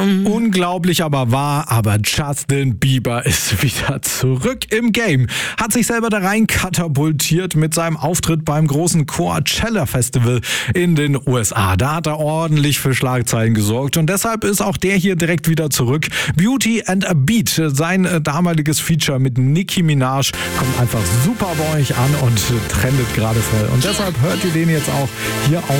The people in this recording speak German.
Unglaublich aber wahr, aber Justin Bieber ist wieder zurück im Game. Hat sich selber da rein katapultiert mit seinem Auftritt beim großen Coachella Festival in den USA. Da hat er ordentlich für Schlagzeilen gesorgt und deshalb ist auch der hier direkt wieder zurück. Beauty and a Beat, sein damaliges Feature mit Nicki Minaj, kommt einfach super bei euch an und trendet gerade voll. Und deshalb hört ihr den jetzt auch hier auf